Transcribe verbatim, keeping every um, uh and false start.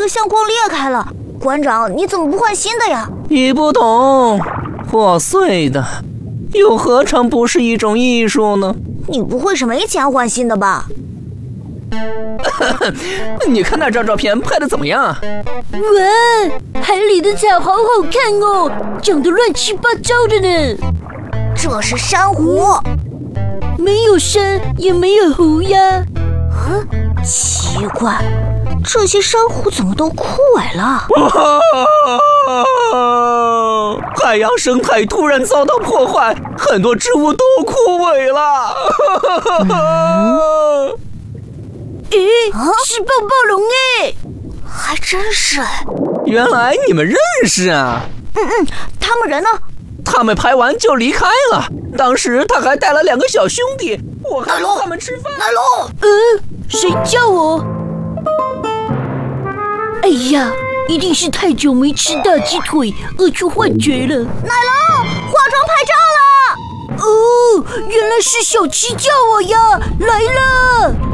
个相框裂开了。馆长，你怎么不换新的呀？ 你不懂，破碎的又何尝不是一种艺术呢？ 你不会是没钱换新的吧？ 你看那张照片拍的怎么样？ 哇，海里的草好好看哦，长得乱七八糟的呢。 这是珊瑚， 没有山也没有湖呀。 嗯，奇怪，这些珊瑚怎么都枯萎了？ 海洋生态突然遭到破坏，很多植物都枯萎了。 嗯诶， 啊、 是抱抱龙哎， 还真是哎。 原来你们认识啊？ 嗯嗯，他们人呢？ 他们拍完就离开了。当时他还带了两个小兄弟，我还让他们吃饭。 奶龙， 呃，谁叫我？哎呀，一定是太久没吃大鸡腿，饿出幻觉了。 奶龙，化妆拍照了。 哦，原来是小七叫我呀，来了。